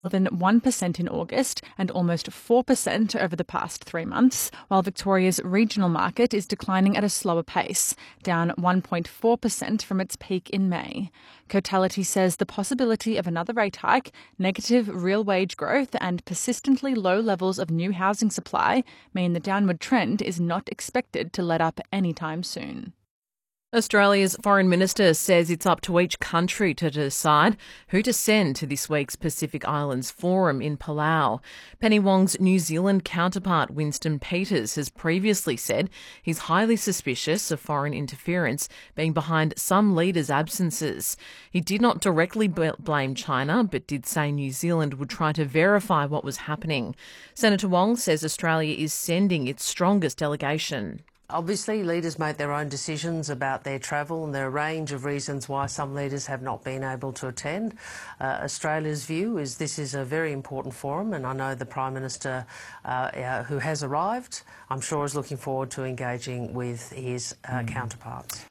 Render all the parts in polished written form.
than 1% in August and almost 4% over the past 3 months, while Victoria's regional market is declining at a slower pace, down 1.4% from its peak in May. Cotality says the possibility of another rate hike, negative real wage growth and persistently low levels of new housing supply mean the downward trend is not expected to let up anytime soon. Australia's Foreign Minister says it's up to each country to decide who to send to this week's Pacific Islands Forum in Palau. Penny Wong's New Zealand counterpart Winston Peters has previously said he's highly suspicious of foreign interference being behind some leaders' absences. He did not directly blame China, but did say New Zealand would try to verify what was happening. Senator Wong says Australia is sending its strongest delegation. Obviously, leaders make their own decisions about their travel, and there are a range of reasons why some leaders have not been able to attend. Australia's view is this is a very important forum, and I know the Prime Minister who has arrived, I'm sure is looking forward to engaging with his counterparts.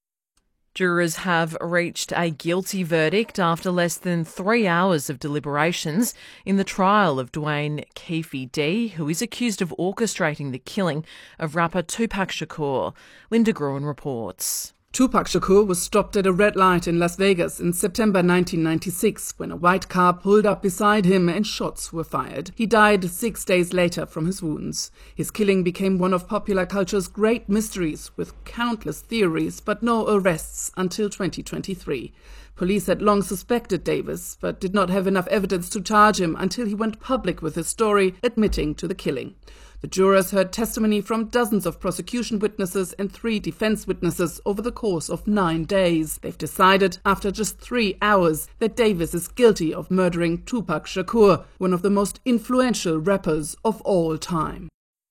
Jurors have reached a guilty verdict after less than 3 hours of deliberations in the trial of Dwayne Keefe D, who is accused of orchestrating the killing of rapper Tupac Shakur. Linda Gruen reports. Tupac Shakur was stopped at a red light in Las Vegas in September 1996 when a white car pulled up beside him and shots were fired. He died 6 days later from his wounds. His killing became one of popular culture's great mysteries, with countless theories but no arrests until 2023. Police had long suspected Davis, but did not have enough evidence to charge him until he went public with his story, admitting to the killing. The jurors heard testimony from dozens of prosecution witnesses and 3 defense witnesses over the course of 9 days. They've decided, after just 3 hours, that Davis is guilty of murdering Tupac Shakur, one of the most influential rappers of all time.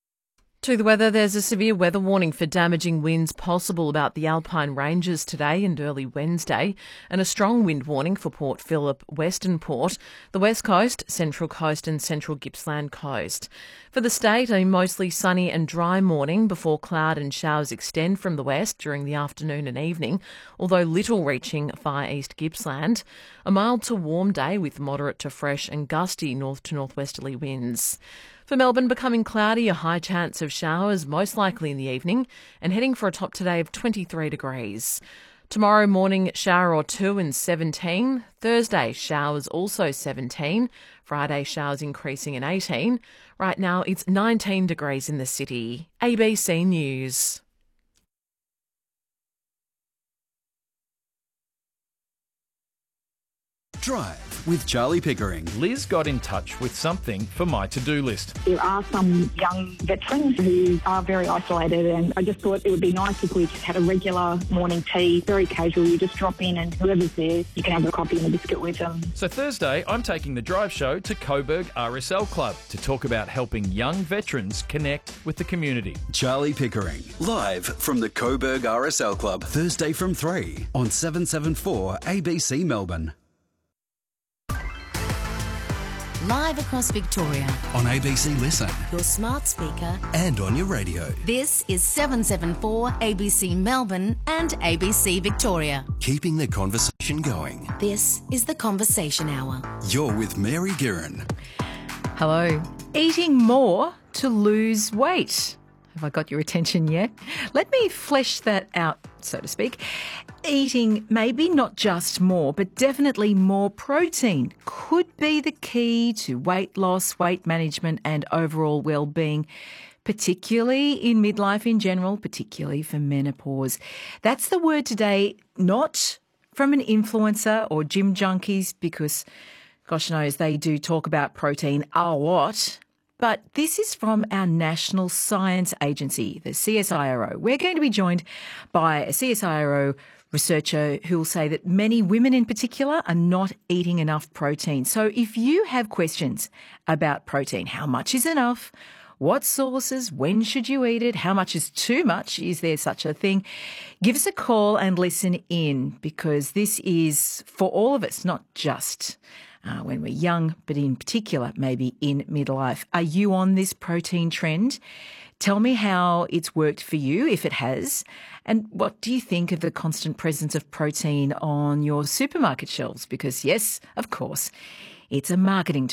To the weather, there's a severe weather warning for damaging winds possible about the Alpine Ranges today and early Wednesday, and a strong wind warning for Port Phillip, Western Port, the West Coast, Central Coast and Central Gippsland Coast. For the state, a mostly sunny and dry morning before cloud and showers extend from the west during the afternoon and evening, although little reaching far east Gippsland. A mild to warm day with moderate to fresh and gusty north to northwesterly winds. For Melbourne, becoming cloudy, a high chance of showers, most likely in the evening, and heading for a top today of 23 degrees. Tomorrow morning, shower or two and 17. Thursday, showers also 17. Friday, showers increasing in 18. Right now, it's 19 degrees in the city. ABC News. Drive with Charlie Pickering. Liz got in touch with something for my to-do list. There are some young veterans who are very isolated, and I just thought it would be nice if we just had a regular morning tea, very casual. You just drop in and whoever's there, you can have a coffee and a biscuit with them. So Thursday, I'm taking the drive show to Coburg RSL Club to talk about helping young veterans connect with the community. Charlie Pickering, live from the Coburg RSL Club, Thursday from 3 on 774 ABC Melbourne. Live across Victoria. On ABC Listen. Your smart speaker. And on your radio. This is 774 ABC Melbourne and ABC Victoria. Keeping the conversation going. This is The Conversation Hour. You're with Mary Guerin. Hello. Eating more to lose weight. Have I got your attention yet? Let me flesh that out, so to speak. Eating maybe not just more, but definitely more protein could be the key to weight loss, weight management and overall well-being, particularly in midlife in general, particularly for menopause. That's the word today, not from an influencer or gym junkies, because gosh knows they do talk about protein a lot. But this is from our National Science Agency, the CSIRO. We're going to be joined by a CSIRO researcher who will say that many women in particular are not eating enough protein. So if you have questions about protein, how much is enough? What sources? When should you eat it? How much is too much? Is there such a thing? Give us a call and listen in, because this is for all of us, not just when we're young, but in particular, maybe in midlife. Are you on this protein trend? Tell me how it's worked for you, if it has, and what do you think of the constant presence of protein on your supermarket shelves? Because yes, of course, it's a marketing